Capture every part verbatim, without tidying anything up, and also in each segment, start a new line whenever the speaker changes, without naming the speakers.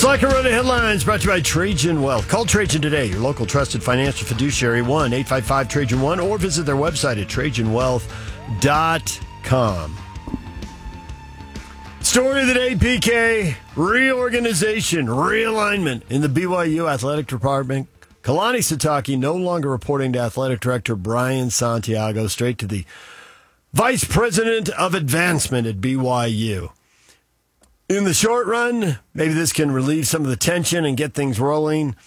Slacker Road headlines brought to you by Trajan Wealth. Call Trajan today, your local trusted financial fiduciary, one eight five five Trajan one, or visit their website at trajan wealth dot com. Story of the day, P K. Reorganization, realignment in the B Y U athletic department. Kalani Sitake no longer reporting to athletic director Brian Santiago, straight to the vice president of advancement at B Y U. In the short run, maybe this can relieve some of the tension and get things rolling.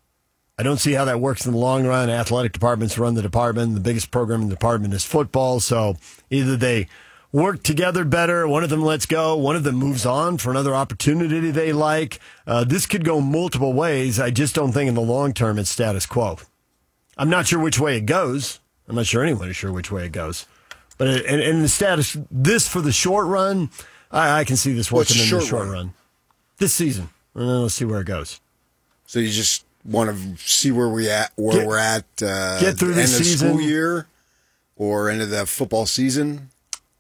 I don't see how that works in the long run. Athletic departments run the department. The biggest program in the department is football. So either they work together better, one of them lets go, one of them moves on for another opportunity they like. Uh, this could go multiple ways. I just don't think in the long term it's status quo. I'm not sure which way it goes. I'm not sure anyone is sure which way it goes. But in, in the status, this for the short run, I, I can see this working in the short run? run. This season. And then let's see where it goes.
So you just want to see where we at, where
get,
we're at, uh,
get through the
end
season.
of school year or end of the football season?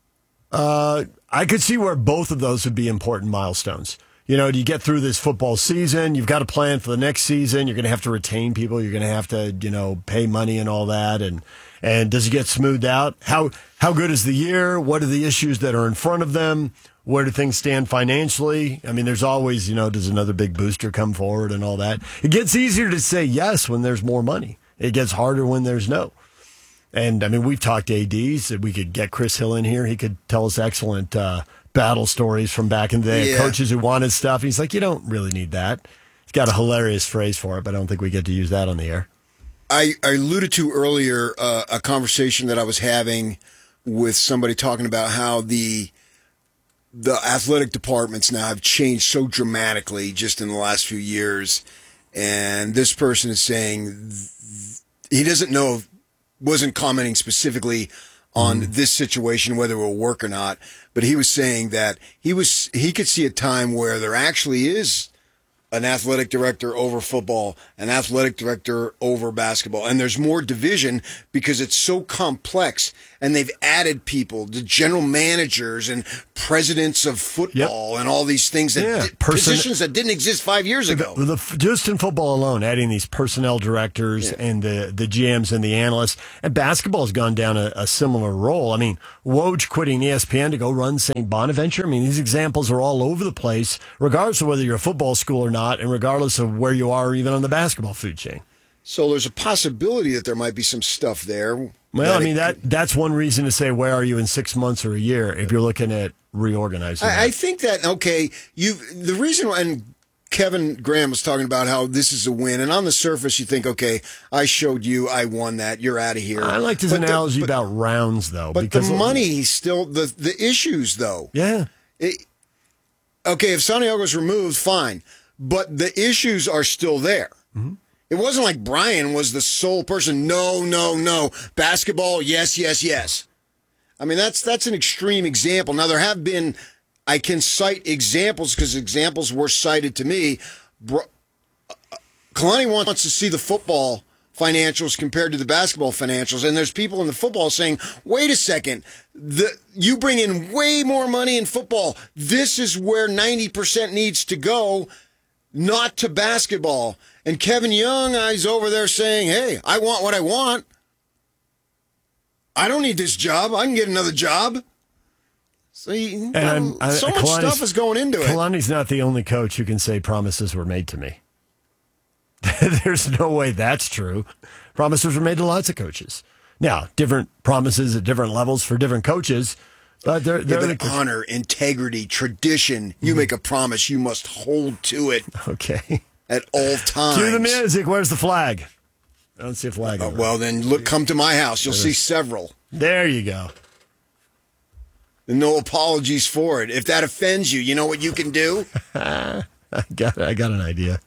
Uh, I could see where both of those would be important milestones. You know, do you get through this football season? You've got to plan for the next season. You're going to have to retain people. You're going to have to, you know, pay money and all that. And and does it get smoothed out? How how good is the year? What are the issues that are in front of them? Where do things stand financially? I mean, there's always, you know, does another big booster come forward and all that? It gets easier to say yes when there's more money. It gets harder when there's no. And, I mean, we've talked to A Ds. That we could get Chris Hill in here. He could tell us excellent uh, battle stories from back in the day.
Yeah.
Coaches who wanted stuff. He's like, you don't really need that. He's got a hilarious phrase for it, but I don't think we get to use that on the air.
I, I alluded to earlier uh, a conversation that I was having with somebody talking about how the the athletic departments now have changed so dramatically just in the last few years. And this person is saying he doesn't know, wasn't commenting specifically on mm. this situation, whether it will work or not, but he was saying that he was he could see a time where there actually is an athletic director over football, an athletic director over basketball. And there's more division because it's so complex. And they've added people, the general managers and presidents of football yep. and all these things, that
yeah.
di-
Person-
positions that didn't exist five years ago.
The, the, just in football alone, adding these personnel directors yeah. and the, the G Ms and the analysts. And basketball has gone down a, a similar role. I mean, Woj quitting E S P N to go run Saint Bonaventure. I mean, these examples are all over the place, regardless of whether you're a football school or not, and regardless of where you are even on the basketball food chain.
So there's a possibility that there might be some stuff there.
Well, I mean, that that's one reason to say, where are you in six months or a year if you're looking at reorganizing?
I, I think that, okay, you the reason, and Kevin Graham was talking about how this is a win, and on the surface you think, okay, I showed you, I won that, you're out of here.
I liked his
but
analogy
the, but,
about rounds, though.
But
because
the money still, the, the issues, though.
Yeah.
It, okay, if Santiago's removed, fine. But the issues are still there. Mm-hmm. It wasn't like Brian was the sole person. No, no, no. Basketball, yes, yes, yes. I mean, that's that's an extreme example. Now, there have been, I can cite examples because examples were cited to me. Bro, uh, Kalani wants to see the football financials compared to the basketball financials. And there's people in the football saying, wait a second, the, you bring in way more money in football. This is where ninety percent needs to go, not to basketball. And Kevin Young, he's over there saying, hey, I want what I want. I don't need this job. I can get another job. So, you,
and
um, so much stuff is going into it.
Kalani's not the only coach who can say promises were made to me. There's no way that's true. Promises were made to lots of coaches. Now, different promises at different levels for different coaches. But they're, they're
yeah,
the
but honor, integrity, tradition. You mm-hmm. make a promise, you must hold to it.
Okay.
At all times.
Cue the music. Where's the flag? I don't see a flag.
Uh, well, then look, come to my house. You'll see several.
There you go.
And no apologies for it. If that offends you, you know what you can do?
I got I got an idea.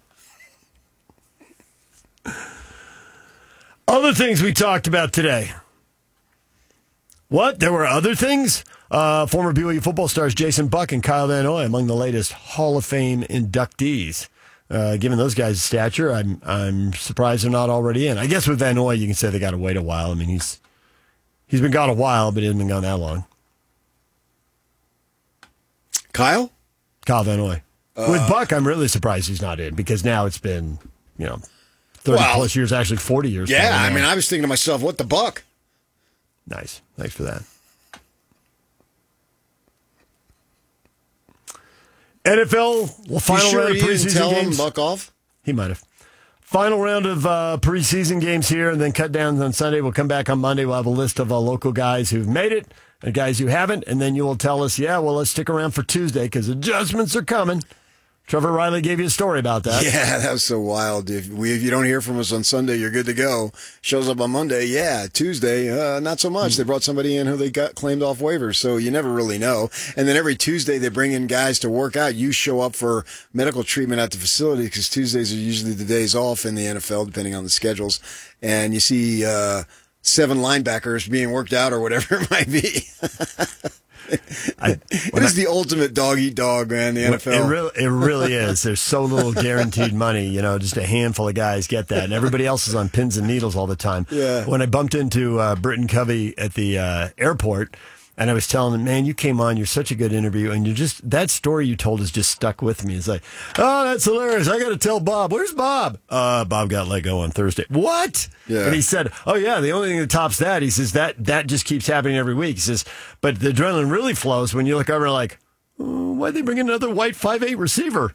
Other things we talked about today. What? There were other things? Uh, former B Y U football stars Jason Buck and Kyle Van Noy among the latest Hall of Fame inductees. Uh, given those guys' stature, I'm I'm surprised they're not already in. I guess with Van Noy, you can say they got to wait a while. I mean, he's he's been gone a while, but he hasn't been gone that long.
Kyle?
Kyle Van Noy. With Buck, I'm really surprised he's not in because now it's been, you know, thirty
Well,
plus years, actually forty years.
Yeah, I
now.
mean, I was thinking to myself, what the Buck?
Nice. Thanks for that. N F L final
you sure
round of
he didn't
preseason
tell
games.
him Buck off?
He might have. Final round of uh, preseason games here, and then cut down on Sunday. We'll come back on Monday. We'll have a list of uh, local guys who've made it and guys who haven't, and then you will tell us, yeah, well, let's stick around for Tuesday because adjustments are coming. Trevor Riley gave you a story about that.
Yeah, that was so wild. If we if you don't hear from us on Sunday, you're good to go. Shows up on Monday, yeah. Tuesday, uh, not so much. They brought somebody in who they got claimed off waivers, so you never really know. And then every Tuesday they bring in guys to work out. You show up for medical treatment at the facility because Tuesdays are usually the days off in the N F L, depending on the schedules. And you see uh, seven linebackers being worked out or whatever it might be.
I,
it is I, the ultimate dog eat dog, man. The N F L.
It really, it really is. There's so little guaranteed money. You know, just a handful of guys get that, and everybody else is on pins and needles all the time.
Yeah.
When I bumped into uh, Britton Covey at the uh, airport, and I was telling him, "Man, you came on. You're such a good interview, and you just that story you told has just stuck with me." It's like, "Oh, that's hilarious. I got to tell Bob. Where's Bob? Uh, Bob got let go on Thursday. What?"
Yeah.
And he said, "Oh yeah, the only thing that tops that," he says, "that that just keeps happening every week." He says, "But the adrenaline really flows when you look over and like, oh, why'd they bring in another white five eight receiver?"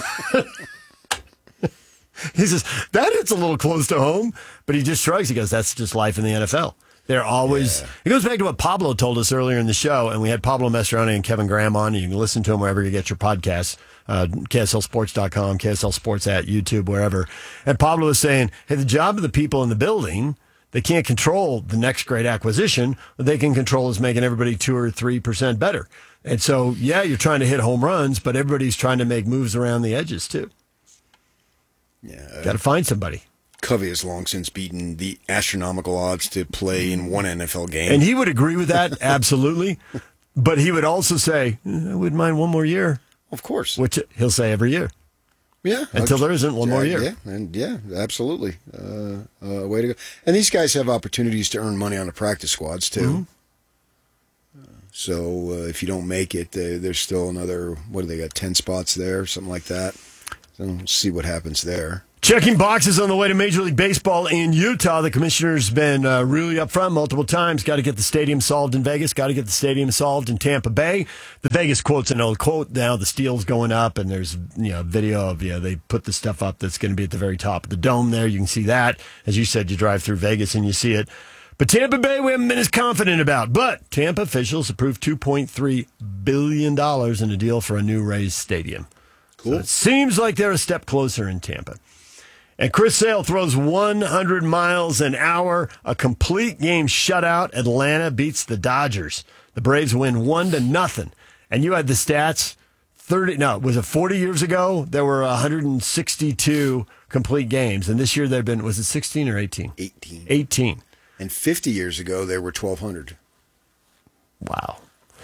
He says, "That hits a little close to home," but he just shrugs. He goes, "That's just life in the N F L." They're always, yeah. It goes back to what Pablo told us earlier in the show, and we had Pablo Mastroeni and Kevin Graham on. You can listen to them wherever you get your podcasts, uh, K S L sports dot com, K S L Sports at YouTube, wherever. And Pablo was saying, hey, the job of the people in the building, they can't control the next great acquisition. What they can control is making everybody two or three percent better. And so, yeah, you're trying to hit home runs, but everybody's trying to make moves around the edges, too.
Yeah.
Got to find somebody.
Covey has long since beaten the astronomical odds to play in one N F L game.
And he would agree with that, absolutely. But he would also say, I wouldn't mind one more year.
Of course.
Which he'll say every year.
Yeah.
Until there isn't one
yeah,
more year.
Yeah, and yeah, absolutely. Uh, uh, way to go. And these guys have opportunities to earn money on the practice squads, too. Mm-hmm. Uh, so uh, if you don't make it, they, there's still another, what do they got, ten spots there, something like that. So we'll see what happens there.
Checking boxes on the way to Major League Baseball in Utah. The commissioner's been uh, really upfront multiple times. Got to get the stadium solved in Vegas. Got to get the stadium solved in Tampa Bay. The Vegas quote's an old quote now. The steel's going up, and there's you know video of you know, they put the stuff up that's going to be at the very top of the dome there. You can see that. As you said, you drive through Vegas and you see it. But Tampa Bay, we haven't been as confident about. But Tampa officials approved two point three billion dollars in a deal for a new Rays stadium.
Cool.
So it seems like they're a step closer in Tampa. And Chris Sale throws one hundred miles an hour, a complete game shutout. Atlanta beats the Dodgers. The Braves win one to nothing. And you had the stats. Thirty no, was it forty years ago? There were one hundred sixty-two complete games, and this year there've been was it sixteen or eighteen?
Eighteen.
Eighteen.
And fifty years ago there were twelve hundred.
Wow.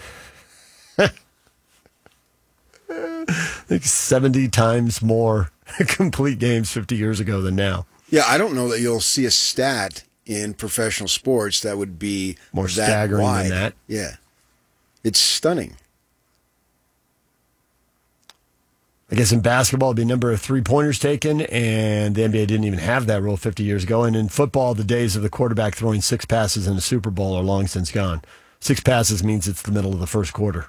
Like seventy times more complete games fifty years ago than now.
Yeah, I don't know that you'll see a stat in professional sports that would be
more
that
staggering
wide.
than that.
Yeah. It's stunning.
I guess in basketball, it'd be a number of three-pointers taken, and the N B A didn't even have that rule fifty years ago. And in football, the days of the quarterback throwing six passes in a Super Bowl are long since gone. Six passes means it's the middle of the first quarter.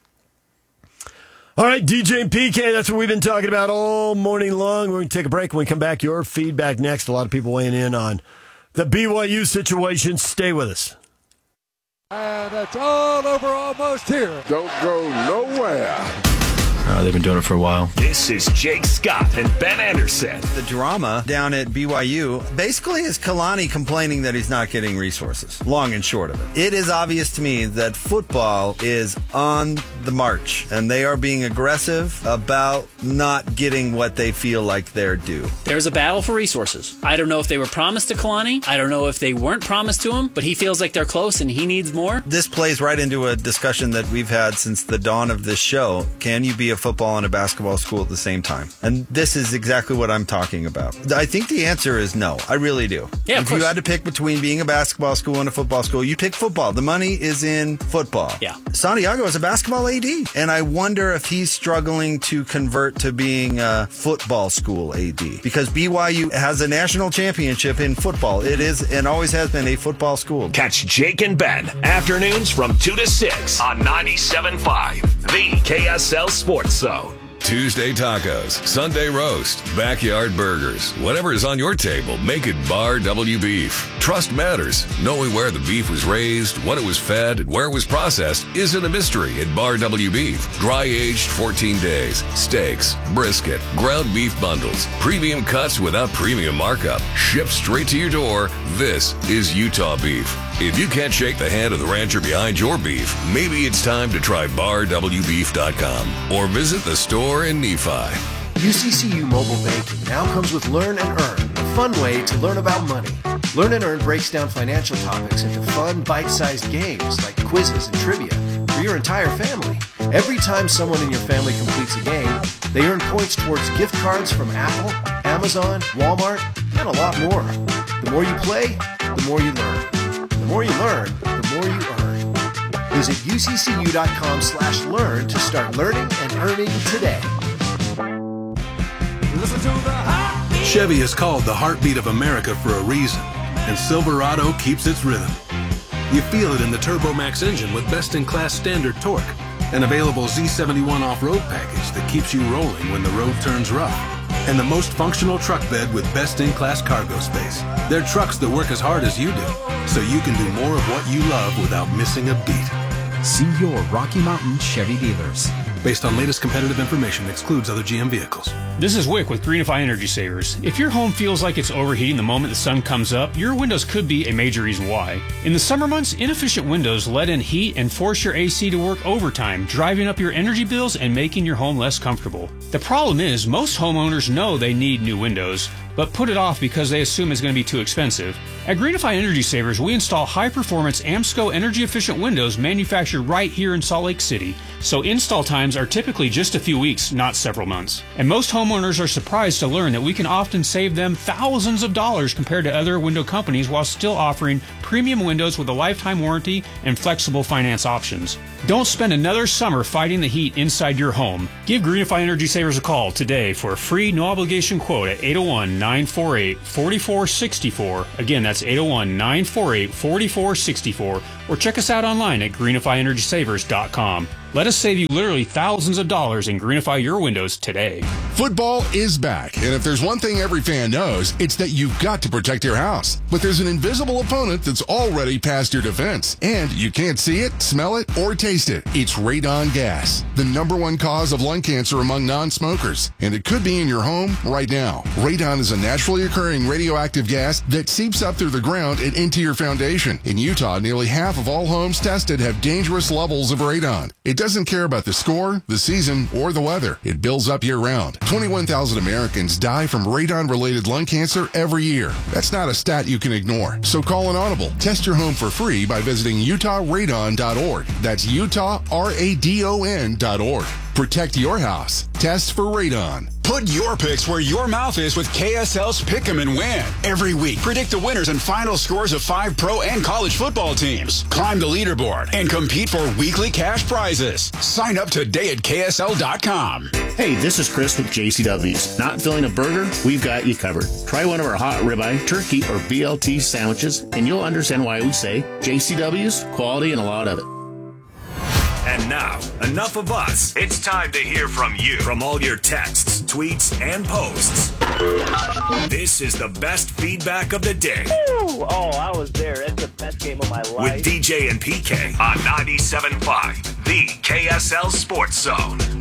All right, D J and P K, that's what we've been talking about all morning long. We're going to take a break. When we come back, your feedback next. A lot of people weighing in on the B Y U situation. Stay with us.
And it's all over almost here.
Don't go nowhere.
Uh, they've been doing it for a while.
This is Jake Scott and Ben Anderson.
The drama down at B Y U basically is Kalani complaining that he's not getting resources. Long and short of it. It is obvious to me that football is on the march, and they are being aggressive about not getting what they feel like they're due.
There's a battle for resources. I don't know if they were promised to Kalani. I don't know if they weren't promised to him, but he feels like they're close and he needs more.
This plays right into a discussion that we've had since the dawn of this show. Can you be a football football and a basketball school at the same time. And this is exactly what I'm talking about. I think the answer is no. I really do.
Yeah, of
if
course.
you had to pick between being a basketball school and a football school, you pick football. The money is in football.
Yeah.
Santiago is a basketball A D, and I wonder if he's struggling to convert to being a football school A D, because B Y U has a national championship in football. It is and always has been a football school.
Catch Jake and Ben afternoons from two to six on ninety-seven point five, the K S L Sports Zone.
Tuesday tacos, Sunday roast, backyard burgers. Whatever is on your table, make it Bar W Beef. Trust matters. Knowing where the beef was raised, what it was fed, and where it was processed isn't a mystery at Bar W Beef. Dry-aged fourteen days. Steaks, brisket, ground beef bundles, premium cuts without premium markup. Shipped straight to your door. This is Utah beef. If you can't shake the hand of the rancher behind your beef, maybe it's time to try bar w beef dot com or visit the store in Nephi.
U C C U Mobile Banking now comes with Learn and Earn, a fun way to learn about money. Learn and Earn breaks down financial topics into fun, bite-sized games like quizzes and trivia for your entire family. Every time someone in your family completes a game, they earn points towards gift cards from Apple, Amazon, Walmart, and a lot more. The more you play, the more you learn. The more you learn, the more you earn. Visit U C C U dot com slash learn to start learning and earning today.
Chevy is called the heartbeat of America for a reason, and Silverado keeps its rhythm. You feel it in the TurboMax engine with best-in-class standard torque, an available Z seventy-one off-road package that keeps you rolling when the road turns rough, and the most functional truck bed with best-in-class cargo space. They're trucks that work as hard as you do, so you can do more of what you love without missing a beat.
See your Rocky Mountain Chevy dealers.
Based on latest competitive information, excludes other G M vehicles.
This is Wick with Greenify Energy Savers. If your home feels like it's overheating the moment the sun comes up, your windows could be a major reason why. In the summer months, inefficient windows let in heat and force your A C to work overtime, driving up your energy bills and making your home less comfortable. The problem is, most homeowners know they need new windows, but put it off because they assume it's going to be too expensive. At Greenify Energy Savers, we install high-performance AMSCO energy-efficient windows manufactured right here in Salt Lake City, so install times are typically just a few weeks, not several months. And most homeowners are surprised to learn that we can often save them thousands of dollars compared to other window companies while still offering premium windows with a lifetime warranty and flexible finance options. Don't spend another summer fighting the heat inside your home. Give Greenify Energy Savers a call today for a free no-obligation quote at eight oh one, nine four eight, four four six four. Again, that's eight oh one, nine four eight, four four six four. Or check us out online at greenify energy savers dot com. Let us save you literally thousands of dollars and greenify your windows today.
Football is back, and if there's one thing every fan knows, it's that you've got to protect your house. But there's an invisible opponent that's already past your defense, and you can't see it, smell it, or taste it. It's radon gas, the number one cause of lung cancer among non-smokers, and it could be in your home right now. Radon is a naturally occurring radioactive gas that seeps up through the ground and into your foundation. In Utah, nearly half of all homes tested have dangerous levels of radon. It doesn't care about the score, the season, or the weather. It builds up year-round. twenty-one thousand Americans die from radon-related lung cancer every year. That's not a stat you can ignore. So call an audible. Test your home for free by visiting utah radon dot org. That's Utah R A D O N dot org. Protect your house. Test for radon.
Put your picks where your mouth is with K S L's Pick 'em and Win. Every week, predict the winners and final scores of five pro and college football teams. Climb the leaderboard and compete for weekly cash prizes. Sign up today at K S L dot com.
Hey, this is Chris with J C W's. Not feeling a burger? We've got you covered. Try one of our hot ribeye, turkey, or B L T sandwiches, and you'll understand why we say J C W's, quality and a lot of it.
And now, enough of us. It's time to hear from you. From all your texts, tweets, and posts. This is the best feedback of the day.
Ooh, oh, I was there. It's the best game of my life.
With D J and P K on ninety-seven point five, the K S L Sports Zone.